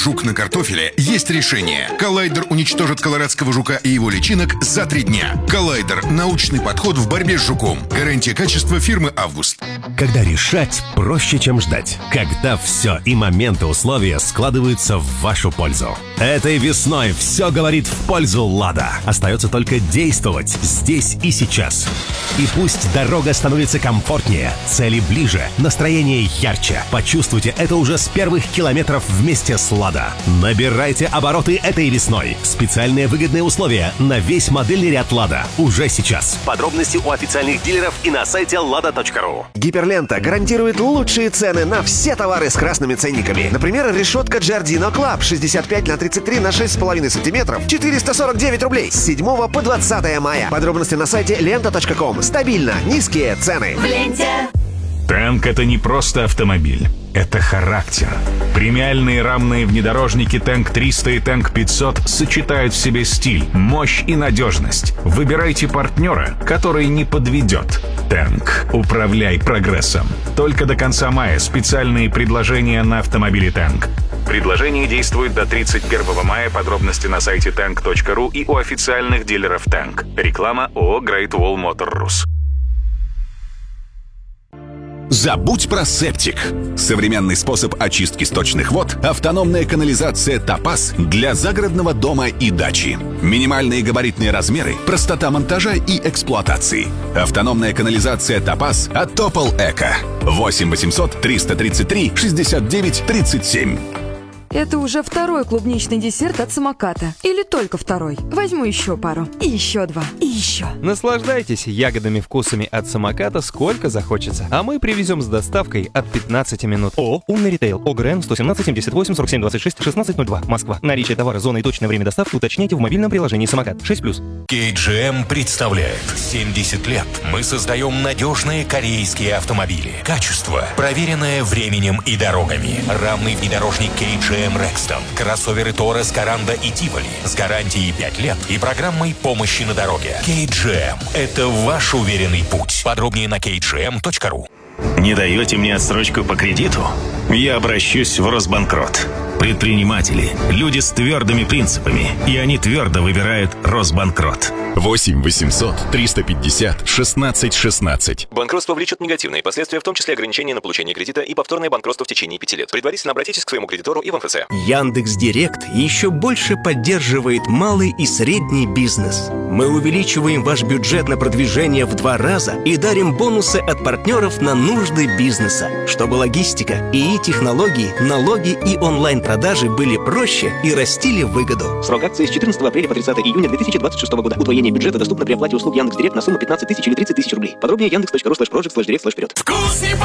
жук на картофеле, есть решение. Коллайдер уничтожит колорадского жука и его личинок за 3 дня. Коллайдер – научный подход в борьбе с жуком. Гарантия качества фирмы «Август». Когда решать проще, чем ждать. Когда все и моменты условия складываются в вашу пользу. Этой весной все говорит в пользу «Лада». Остается только действовать здесь и сейчас. И пусть дорога становится комфортнее, цели ближе, настроение ярче. Почувствуйте это уже с первых километров вместе с «Лада». Набирайте обороты этой весной. Специальные выгодные условия на весь модельный ряд «Лада» уже сейчас. Подробности у официальных дилеров и на сайте lada.ru. Гиперлента гарантирует лучшие цены на все товары с красными ценниками. Например, решетка Giardino Club 65х33 на 6,5 сантиметров 449 рублей с 7 по 20 мая. Подробности на сайте lenta.com. Стабильно низкие цены. В ленте. Тэнк — это не просто автомобиль, это характер. Премиальные рамные внедорожники Тэнк 300 и Тэнк 500 сочетают в себе стиль, мощь и надежность. Выбирайте партнера, который не подведет. Тэнк. Управляй прогрессом. Только до конца мая специальные предложения на автомобили Тэнк. Предложение действует до 31 мая. Подробности на сайте tank.ru и у официальных дилеров Тэнк. Реклама ООО Great Wall Motor Rus. Забудь про септик. Современный способ очистки сточных вод – автономная канализация «Топаз» для загородного дома и дачи. Минимальные габаритные размеры, простота монтажа и эксплуатации. Автономная канализация «Топаз» от Топол Эко. 8 800 333 69 37. Это уже второй клубничный десерт от самоката. Или только второй. Возьму еще пару. И еще 2. И еще. Наслаждайтесь ягодными вкусами от самоката сколько захочется. А мы привезем с доставкой от 15 минут. Умный ритейл. ОГРН 117 78 47 26 1602. Москва. Наличие товара, зона и точное время доставки уточняйте в мобильном приложении «Самокат». 6+. KGM представляет 70 лет. Мы создаем надежные корейские автомобили. Качество, проверенное временем и дорогами. Рамный внедорожник KGM Rexton, кроссоверы Торрес, Каранда и Тиволи с гарантией 5 лет и программой помощи на дороге. KGM – это ваш уверенный путь. Подробнее на kgm.ru. Не даете мне отсрочку по кредиту? Я обращусь в Росбанкрот. Предприниматели – люди с твердыми принципами, и они твердо выбирают Росбанкрот. 8 800 350 16 16. Банкротство влечет негативные последствия, в том числе ограничения на получение кредита и повторное банкротство в течение 5 лет. Предварительно обратитесь к своему кредитору и в МФЦ. Яндекс.Директ еще больше поддерживает малый и средний бизнес. Мы увеличиваем ваш бюджет на продвижение в 2 раза и дарим бонусы от партнеров на нужды бизнеса, чтобы логистика, ИИ-технологии, налоги и онлайн-продажи были проще и растили выгоду. Срок акции с 14 апреля по 30 июня 2026 года. Удвоение бюджета доступно при оплате услуг Яндекс.Директ на сумму 15 000 или 30 000 рублей. Подробнее яндекс.ру/project/direct/вперед.